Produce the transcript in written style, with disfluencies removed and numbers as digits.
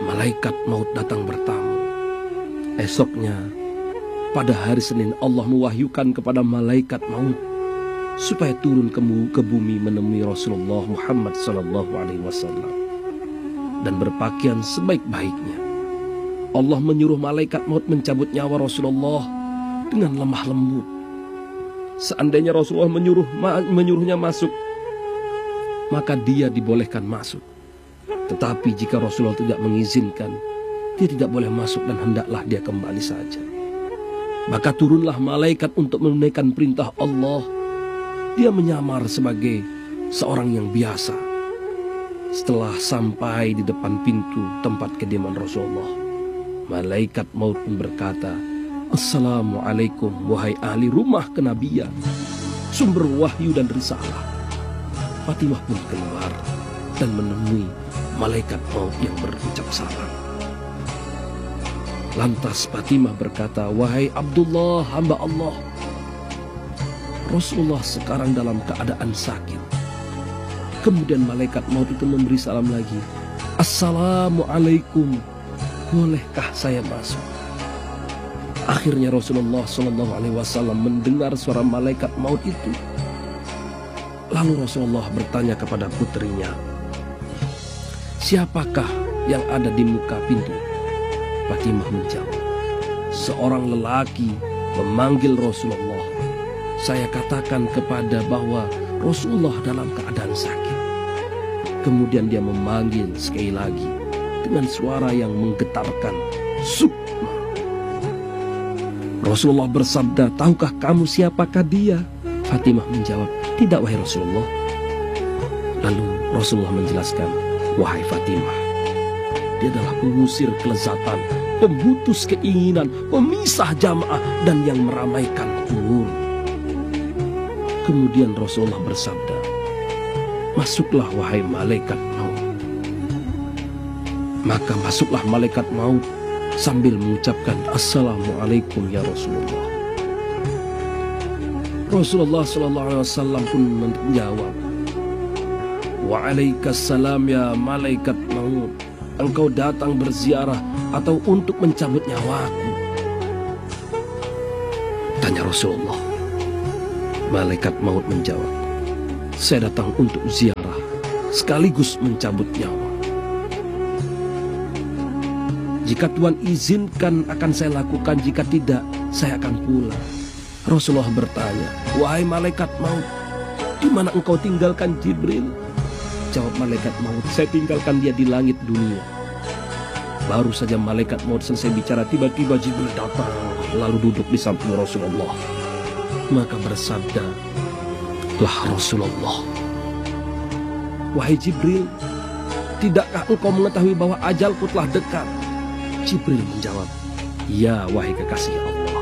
malaikat maut datang bertamu. Esoknya, pada hari Senin, Allah mewahyukan kepada malaikat maut supaya turun ke bumi menemui Rasulullah Muhammad SAW dan berpakaian sebaik-baiknya. Allah menyuruh malaikat maut mencabut nyawa Rasulullah dengan lemah lembut. Seandainya Rasulullah menyuruhnya masuk, maka dia dibolehkan masuk. Tetapi jika Rasulullah tidak mengizinkan, dia tidak boleh masuk dan hendaklah dia kembali saja. Maka turunlah malaikat untuk menunaikan perintah Allah. Dia menyamar sebagai seorang yang biasa. Setelah sampai di depan pintu tempat kediaman Rasulullah, malaikat maut pun berkata, "Assalamualaikum wahai ahli rumah kenabian, sumber wahyu dan risalah." Fatimah pun keluar dan menemui malaikat maut yang berucap salam. Lantas Fatimah berkata, "Wahai Abdullah, hamba Allah, Rasulullah sekarang dalam keadaan sakit." Kemudian malaikat maut itu memberi salam lagi, "Assalamualaikum, bolehkah saya masuk?" Akhirnya Rasulullah SAW mendengar suara malaikat maut itu. Lalu Rasulullah bertanya kepada putrinya, "Siapakah yang ada di muka pintu?" Fatimah menjawab, "Seorang lelaki memanggil Rasulullah. Saya katakan kepada bahwa Rasulullah dalam keadaan sakit." Kemudian dia memanggil sekali lagi dengan suara yang menggetarkan, "Sukma." Rasulullah bersabda, "Tahukah kamu siapakah dia?" Fatimah menjawab, "Tidak, wahai Rasulullah." Lalu Rasulullah menjelaskan, "Wahai Fatimah, dia adalah pengusir kelezatan, pemutus keinginan, pemisah jamaah, dan yang meramaikan kubur." Kemudian Rasulullah bersabda, "Masuklah wahai malaikat maut." Maka masuklah malaikat maut sambil mengucapkan, "Assalamualaikum ya Rasulullah." Rasulullah SAW pun menjawab, "Waalaikumsalam ya malaikat maut. Engkau datang berziarah atau untuk mencabut nyawaku?" Tanya Rasulullah. Malaikat maut menjawab, "Saya datang untuk ziarah sekaligus mencabut nyawa. Jika Tuhan izinkan akan saya lakukan, jika tidak saya akan pulang." Rasulullah bertanya, "Wahai malaikat maut, di mana engkau tinggalkan Jibril?" Jawab malaikat maut, "Saya tinggalkan dia di langit dunia." Baru saja malaikat maut selesai bicara, tiba-tiba Jibril datang lalu duduk di samping Rasulullah. Maka bersabdalah Rasulullah, "Wahai Jibril, tidakkah engkau mengetahui bahwa ajalku telah dekat?" Jibril menjawab, "Ya wahai kekasih Allah."